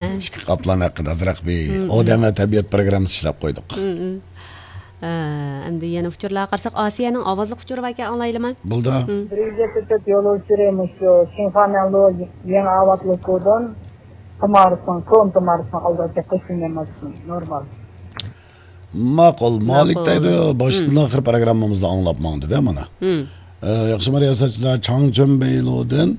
Ikki qoplan haqida azroq bir odam va tabiat programmasi ishlab qo'ydik. Endi yana uçurlar qarsak Asiyaning ovozli uçuru var ekan anglaylaman. Bo'ldi. Приветствует yo'lovchilarimiz Sinfanalog yana avvatli kodon Tomarsın, aldatga qo'shilmayapti. Normal. Ma'qul, Malik deydi, boshdan oxir programmamizda anglab mangdi-da mana. Yaxshi riyosatchilar Chang Chunbeylodan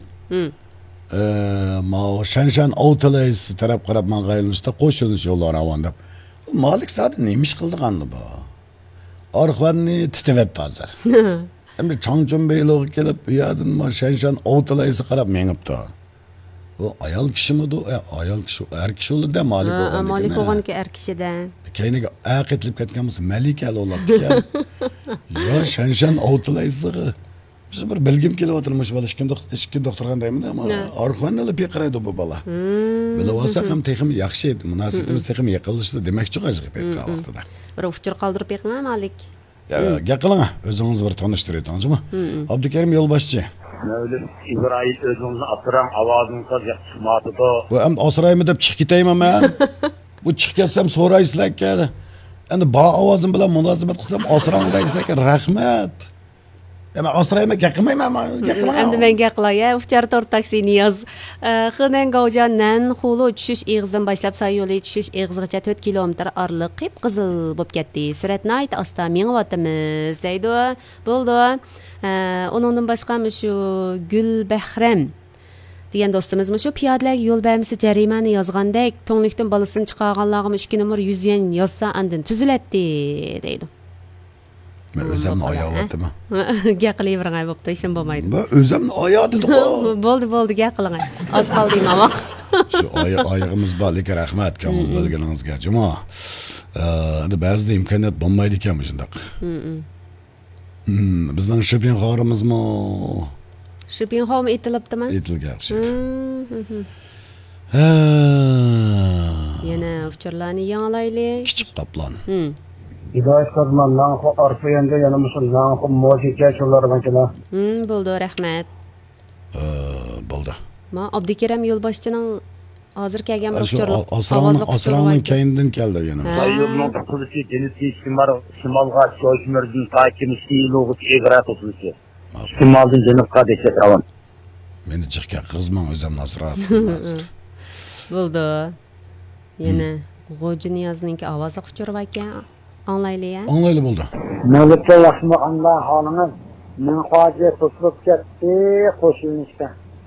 ma Shanshan Outlays taraf qarab mang'ayilishda qo'shilish yo'llari avandab. Malik sadi nima ish qildi qanday bu? Arxvanni titivetdi hozir. Endi Chang Chunbeyloga kelib, bu yerdan ma Shanshan Outlays qarab mengibdi. Bu ayol kishimidi? Ayol kishi, er kishi o'ldi-da Malik o'g'an. Malik o'g'anki er kishida. Keyniga aqetlib ketganmiz Malikali o'ladi ekan. Yo, Shanshan Outlays'ga biz bir bilgim kelyaptirmish bola ishki doktorxonadayman ama Arxvanni beqaraydi bu bola. Bilib olsak ham texim yaxshi edi. Munosabatimiz texim yaqinlashdi demakchi qazg'ib ketgan vaqtida. Bir uchur qoldirib beqma Malik. Gaqiling, o'zingiz bir tanishtirdingizmi? Abdukarim Yo'lboshchi. Mevlüt İbrahim özünüzün atıran avazınıza çıkmadı da. Bu hem asrayımı deb chiqib ketayman men. Bu chiqib ketsam so'raysizlar ekan. Endi ba ovozim bilan munosabat qilsam asrang deysizlar ekan, rahmat. Ama asrayma gaqilmayman, gaqilaman. Endi men gaqilay, ufchar tor taksi niyoz. Xinen Gaujandan Xulu tushish eg'izdan boshlab Sayyo'li tushish eg'izgacha 4 kilometr oraliq qip-qizil bo'lib ketdi. Suratni ayt asta mengyapmiz deydi. Bo'ldi. Onundan başqa şu Gulbahram degan do'stimiz shu piyodalar yo'l bermisi jarimani yozgandek to'nglikdan bolasini chiqarganlarga 2 numar 100 yen yozsa andin tuzilatdi deydi. Men o'zimni oyog'im. Gaqilavering bo'pti, ishim bo'lmaydi. Men o'zimni oyog'im. Bo'ldi, gaqiling. Oz qoldim ama. Shu oyog'imiz bor, lekin rahmat kamol bilganingizga. Juma. Endi ba'zida imkoniyat bo'lmaydi ekan shundoq. Bizning shipping xorimizmi? Shipping home etilibdimi? Etilgan yaxshi. Yana uchurlarni yangilaylik. Kichik qoplan. Hidoyat qazmandan orqa yonda yana musulmon mo'jika cho'llar bankala. Bo'ldi, rahmat. Bo'ldi. Ma Abdukarim Yo'lboshchining hozir kelgan bir uchur Asrangning keyindan keldi yana. Sayyo'lning qilishi jinsi shimolga shoshmirdan takimishi lo'g'it egrat o'tilishi. Shimoldan janubga desat ravon. Meni chiqgan qizman o'zim Nasrat. Bo'ldi. Yana G'ojiniyozning ovozi quchurib ekan. Anglayli-ya? Anglayli bo'ldi. Malikka yaxshi Allah xoningiz men qo'yga to'plab ketdi qo'shilishda.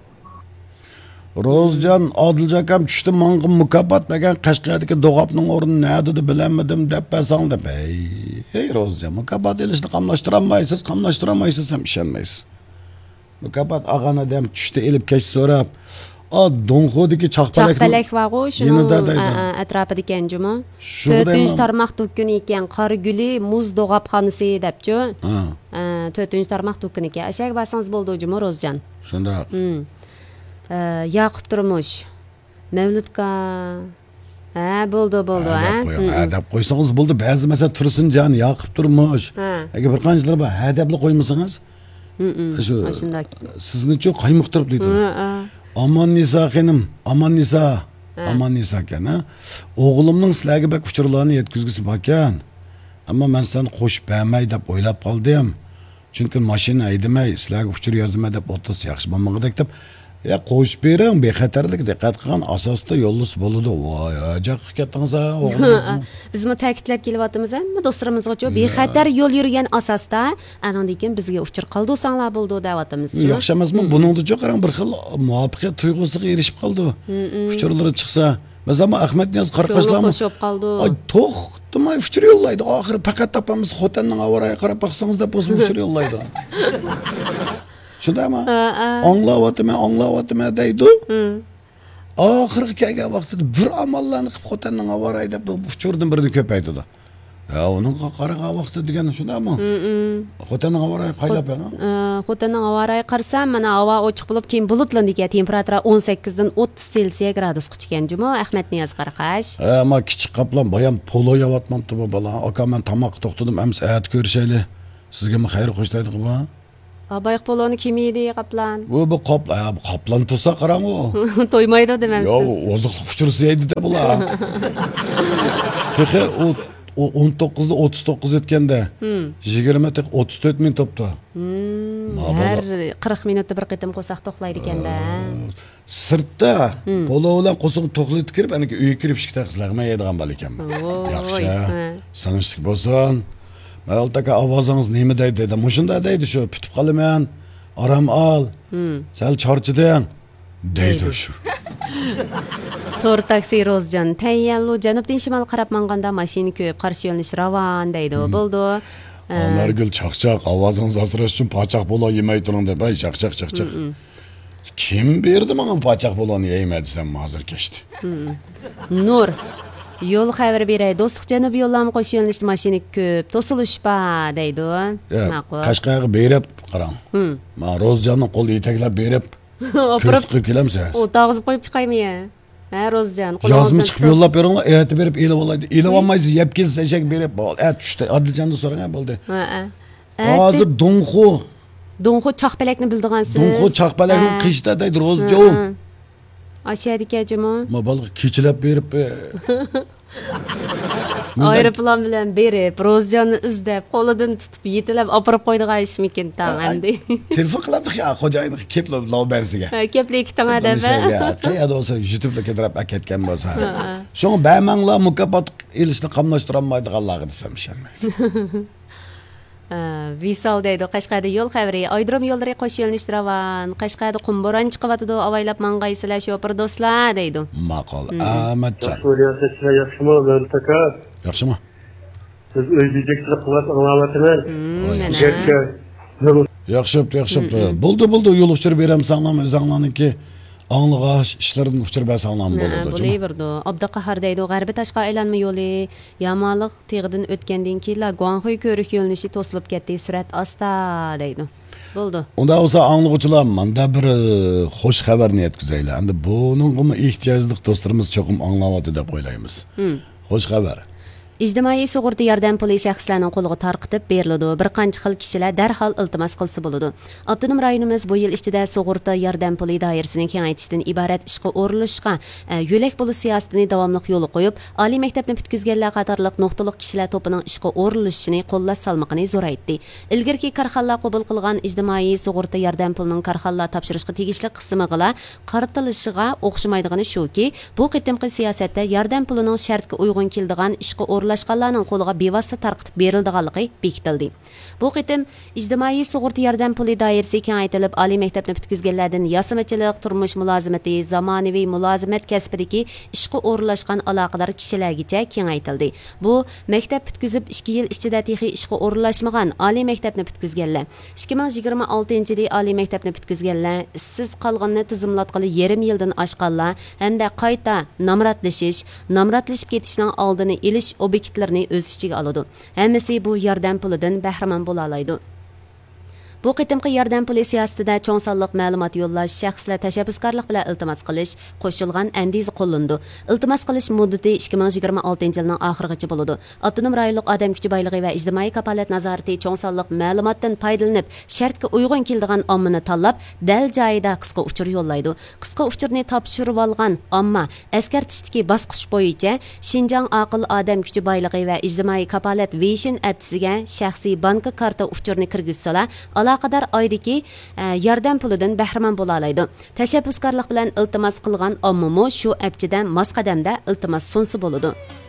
Rozjan Odiljakam tushdi menga mukofot bergan Qashqardagi Do'g'obning o'rni nima dedi bilamedim deb pasang deb. Ey Rozjan, mukofot elishni qamlashtirolmaysiz ham ishonmaysiz. Mukofot og'anadam tushdi elib kesh so'rab, Donxodagi chaqpalak var-ku, shuni atrofida ekan juma. 4-tarmoq do'kon ekan, Qorguli muz do'g'obxonasi debchi. 4-tarmoq do'kon ekan. Ashak basangiz bo'ldi juma Rozjan. Shundoq. Yaqub turmush. Mavludga bo'ldi, deb qo'ysangiz bo'ldi. Ba'zi masala Tursinjon, Yaqub turmush. Agar bir qanchalar bor, debli qo'ymasangiz. Shundoq. Sizni-chi qaymoq turib deydi. Aman Nisa xanim, Aman Nisa ekan, ha. O'g'limning sizlarga bak uchurlarni yetkizgisi bor ekan. Ammo men seni qo'shib bermay deb o'ylab qoldim. Chunki mashina haydamay, sizlarga uchur yozmay deb o'tsa yaxshi bo'lmagandek deb. Ya qo'shib bering, bexatarlik diqqat qilgan asosda yo'llis bo'ladi. Voy, ajaq ketdingiz o'g'lingizni. Bizmi ta'kidlab kelyapmiz, hamma do'stlarimizga bexatar yo'l yurgan asosda, andan keyin bizga uchur qaldosanglar bo'ldi deyapmiz. Yaxshi emasmi? Buningda qarang bir xil muvaffaqiyat tuyg'usiga erishib qoldi. Uchurlar chiqsa, masalan Ahmad Niyoz Qarqashlarmi? Ay, to'xtamay uchur yo'llaydi. Oxiri faqat topamiz xotinning avariga qarab baqsangiz deb o'zim uchur yo'llaydi. Shundaymi? Anglayapman deydi. Oxirgi kelgan vaqtida bir amallarni qilib xotinning avariga deb uchurdan birini ko'paytirdi. Onun qaragan vaqti degan shundaymi? Xotinning avariga qaylab bergan. Xotinning avariga qarsam, mana havo ochiq bo'lib, keyin bulutlandiga temperatura 18 dan 30 Selsiya gradusga chiqqan juma Ahmad Niyoz Qaraqash. Ammo kichik qoplan bayan polo yeyapmabdi bu bola. Aka men tamoq to'xtadim, emas ayat ko'rishayli. Sizga xayr qo'shlaydi bu. Abayıq bolonu kim yedi qaplan? Bu qaplan tursa qarang u. Toymaydı Yo, dememsiz. oziqlik uchursaydi de bular. Peki o 19'da 39 ötkende 20 tek 34 min toptu. Her 40 minutda bir qitim qo'saq to'xlaydi ekanda. Sirtda polo bilan qo'saq to'xlaydi kirib, aniki uyga kirib ishga taqizlarga yeydigan bal ekanman. Yaxshi. Sanishlik bo'lsin. Maltaka ovozingiz nima deydi dedim. Mushunda deydi shu, pitib qolaman, aram ol. Sal charchiding deydi shu. To'r taksi Rozjan tayyanlu janubdan shimol qarab manganda mashina ko'p, qarshi yo'lnish ravon deydi. Bo'ldi. Anargül çaqçaq, ovozingiz asrash uchun pochaq polo yemay turing deb, ay chaqchaq. Kim berdi menga pochaq poloni yeyma desam, hozir kechdi. Nur yo'l xabar beray, do'stlik janub yo'llarni qo'sh yo'lnishli mashina ko'p, to'silishpa deydi. Ma'qul. Qashqarga berib qarang. Men Rozjanning qo'li yetaklab berib, ko'rib qilib kelamsiz. O tag'izib qo'yib chiqaymi ya? Ha, Rozjan. Yozma chiqib yo'llab beringlar, erta berib elib olaydi. Elib olmaysiz, yeb kelsa eshak berib, at tushdi. Adiljandan so'rang bo'ldi. Hozir Donxu chaqpalakni bildigansiz. Donxu chaqpalakni qishda deydi Rozjon. Aşağıdakijimi? Ma balıq keçilab berib. Aeroplan bilan berib, Rozjanni izlab, qo'lidan tutib, yetilab opirib qo'ydigan ishmikin tang endi. Telefon qilibdi ya, xo'jayin kelib lavbansiga. Ha, kepli ikki tanga deb. Qayerda olsa YouTube'da ketirib ketgan bo'lsa. So'ng bamanglar mukofot elishni qamlashtirib olmaydiganlarga desam ishonmaydi. Visal deydi, Qashqarda yo'l xabari, Aydrom yo'llari qo'sh yo'lnishtirgan, Qashqarda qumboran chiqyapti, avaylab mang'aysizlar shopir do'stlar deydi. Ma'qul. Ahmadjon. Yaxshimi, Maltaka? Yaxshimi? Siz o'zbekchilik qilib anglamaysizlar. Yaxshi. Bo'ldi, yo'l uchirib beramiz sanglam o'zinglarniki. Anlıqaş işlerden uçur bəsanlam boludu. Bulayverdi. Abdaqahar deydi, G'arbi tashqi aylanma yo'li, Yamanliq teg'idan o'tgandan keyin Guangxuy ko'rik yo'linishi to'silib ketdi, surat asta deydi. Bo'ldi. Unda olsa anlıqçılar manda bir xo'sh xabarni yetkazaylar. Endi buningmi ehtiyojli do'stlarimiz cho'qim anglamaydi deb o'ylaymiz. Xo'sh xabar. İctimai sug'urta yordam puli shaxslarning qo'liga tarqitib beriladi. Bir qancha xil kishilar darhol iltimos qilsa bo'ladi. Avtonom rayonimiz bu yil ichida sug'urta yordam puli doirasini kengaytirishdan iborat ishga o'rilishga yo'lak bo'lish siyosatini davomli yo'l qo'yib, oliy maktabni bitkazganlar qatorliq nuqtaliq kishilar to'pining ishga o'rilishini qo'llash salmoqini zo'raytdi. Ilgirki korxonlar qabul qilgan ijtimoiy sug'urta yordam pulining korxonlar topshirishga tegishli qismiga qaratilishiga o'xshamaydigani shuki, bu qitimqi siyosatda yordam pulining shartga uyg'un keladigan ishga o'rlashganlarning qo'liga bevosita tarqitib berildiganligi bekitildi. Bu qitim ijtimoiy sug'urta yordam puli doirasi kengaytirilib, oliy maktabni bitkazganlardan yasamachilik, turmush mulozimati, zamonaviy mulozimat kasbidagi ishga o'rlashgan aloqador kishilargacha kengaytirildi. Bu maktab bitkazib 2 yil ichida texi ishga o'rlashmagan oliy maktabni bitkazganlar, 2026-yilda oliy maktabni bitkazganlar, ishsiz qolganini tizimlatqili yarim yildan oshganlar hamda qayta namratlashib ketishning oldini olish obyektlarini o'z ichiga oladi. Hammasi bu yordam pulidan bahramand bo'la oladi. Bu qitimqi yordam puli siyosatida cho'ng sonliq ma'lumot yo'llash, shaxslar tashabbuskorlik bilan iltimos qilish qo'shilgan andiz qo'llandi. Iltimos qilish muddati 2026-yilning oxirigacha bo'ladi. Avtonom rayonlik odam kuchi boyligi va ijtimoiy kafolat nazorati cho'ng sonliq ma'lumotdan foydalanib, shartga uyg'un keladigan ommani tanlab, dal joyida qisqa uchur yo'llaydi. Qisqa uchurni topshirib olgan omma askartishdagi bosqich bo'yicha Shinjang aql odam kuchi boyligi va ijtimoiy kafolat Vision appsiga shaxsiy bank karta uchurni kirgizsalar, aloqador oydagi yordam pulidan bahramand bo'la oladi. Tashabbuskorlik bilan iltimos qilgan ommamu shu appchidan mos qadamda iltimos sunsi bo'ladi.